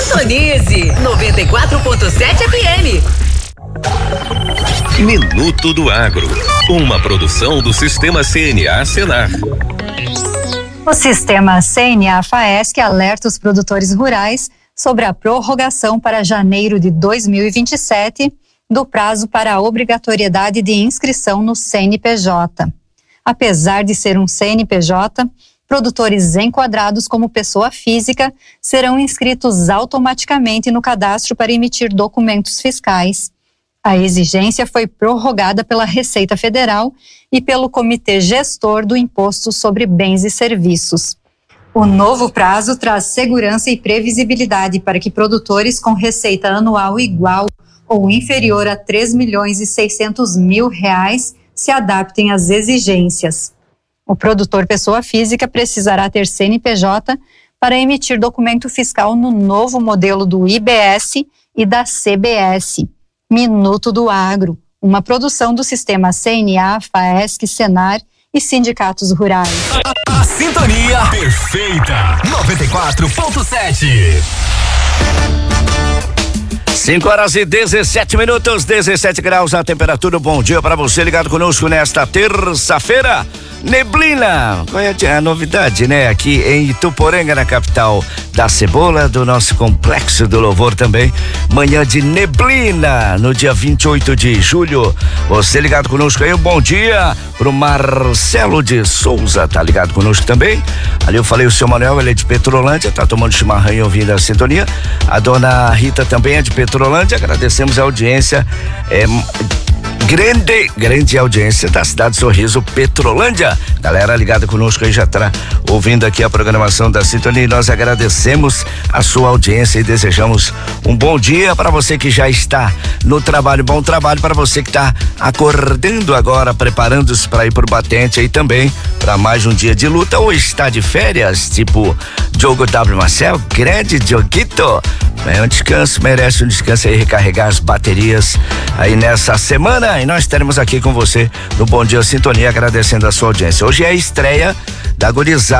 Sintonize 94.7 FM. Minuto do Agro, uma produção do Sistema CNA Senar. O Sistema CNA-FAESC alerta os produtores rurais sobre a prorrogação para janeiro de 2027 do prazo para a obrigatoriedade de inscrição no CNPJ. Apesar de ser um CNPJ, produtores enquadrados como pessoa física serão inscritos automaticamente no cadastro para emitir documentos fiscais. A exigência foi prorrogada pela Receita Federal e pelo Comitê Gestor do Imposto sobre Bens e Serviços. O novo prazo traz segurança e previsibilidade para que produtores com receita anual igual ou inferior a R$ 3.600.000 se adaptem às exigências. O produtor pessoa física precisará ter CNPJ para emitir documento fiscal no novo modelo do IBS e da CBS. Minuto do Agro, uma produção do Sistema CNA, FAESC, Senar e sindicatos rurais. A sintonia perfeita, 94.7. 5h17, 17 graus a temperatura. Bom dia para você ligado conosco nesta terça-feira. Neblina, qual é a novidade, né? Aqui em Ituporanga, na capital da cebola, do nosso Complexo do Louvor também. Manhã de neblina, no dia 28 de julho. Você ligado conosco aí, um bom dia pro Marcelo de Souza, tá ligado conosco também. Ali eu falei o seu Manuel, ele é de Petrolândia, tá tomando chimarrão e ouvindo a sintonia. A dona Rita também é de Petrolândia, agradecemos a audiência. Grande audiência da cidade Sorriso, Petrolândia. Galera ligada conosco aí, já tá ouvindo aqui a programação da sintonia e nós agradecemos a sua audiência e desejamos um bom dia para você que já está no trabalho, bom trabalho para você que está acordando agora, preparando-se para ir pro batente aí também, para mais um dia de luta ou está de férias, tipo Diogo W. Marcel, grande Dioguito. É um descanso, merece um descanso aí, recarregar as baterias aí nessa semana e nós estaremos aqui com você no Bom Dia Sintonia agradecendo a sua audiência. Hoje é a estreia da gurizada